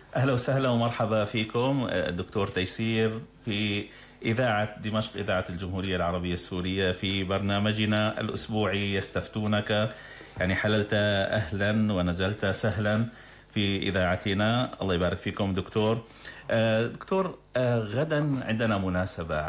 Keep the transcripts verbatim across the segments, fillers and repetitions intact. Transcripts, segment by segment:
أهلا وسهلا ومرحبا فيكم الدكتور تيسير في إذاعة دمشق، إذاعة الجمهورية العربية السورية، في برنامجنا الأسبوعي يستفتونك. يعني حللت أهلا ونزلت سهلا في إذاعتنا، الله يبارك فيكم دكتور. دكتور، غدا عندنا مناسبة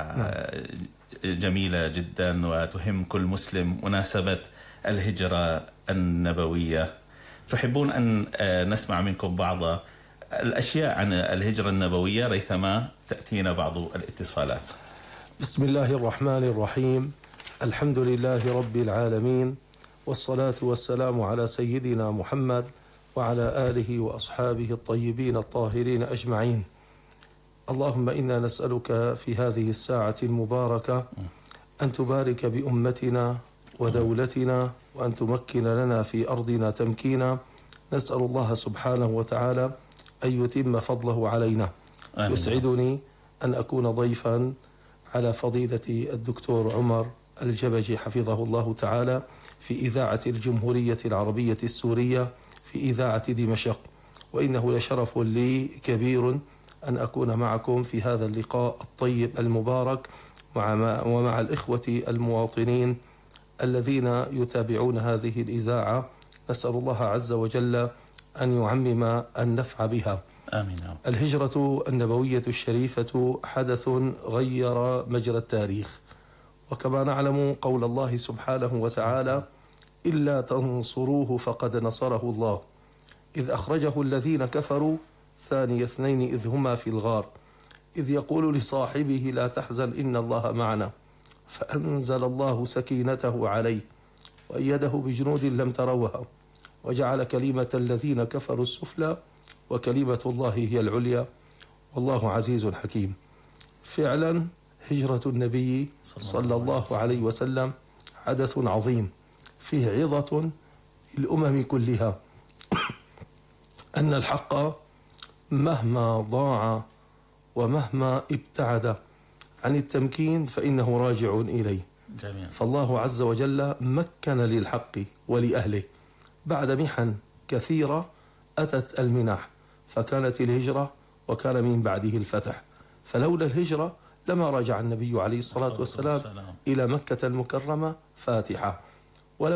جميلة جدا وتهم كل مسلم، مناسبة الهجرة النبوية. تحبون أن نسمع منكم بعض الأشياء عن الهجرة النبوية ريثما تأتينا بعض الاتصالات. بسم الله الرحمن الرحيم، الحمد لله رب العالمين، والصلاة والسلام على سيدنا محمد وعلى آله وأصحابه الطيبين الطاهرين أجمعين. اللهم إنا نسألك في هذه الساعة المباركة أن تبارك بأمتنا ودولتنا، وأن تمكن لنا في أرضنا تمكينا. نسأل الله سبحانه وتعالى أن يتم فضله علينا. آمين. يسعدني أن أكون ضيفا على فضيلة الدكتور عمر الجبجي حفظه الله تعالى في إذاعة الجمهورية العربية السورية في إذاعة دمشق، وإنه لشرف لي كبير أن أكون معكم في هذا اللقاء الطيب المبارك مع ومع الإخوة المواطنين الذين يتابعون هذه الإذاعة. نسأل الله عز وجل أن يعمم النفع بها. آمين. الهجرة النبوية الشريفة حدث غير مجرى التاريخ، وكما نعلم قول الله سبحانه وتعالى: إلا تنصروه فقد نصره الله إذ أخرجه الذين كفروا ثاني اثنين إذ هما في الغار إذ يقول لصاحبه لا تحزن إن الله معنا فأنزل الله سكينته عليه وأيده بجنود لم تروها وجعل كلمة الذين كفروا السفلى وكلمة الله هي العليا والله عزيز حكيم. فعلا هجرة النبي صلى الله عليه وسلم حدث عظيم فيه عظة للأمم كلها أن الحق مهما ضاع ومهما ابتعد عن التمكين فإنه راجع إليه. جميل. فالله عز وجل مكن للحق ولأهله بعد محن كثيرة أتت المنح، فكانت الهجرة وكان من بعده الفتح. فلولا الهجرة لما رجع النبي عليه الصلاة والسلام إلى مكة المكرمة فاتحة.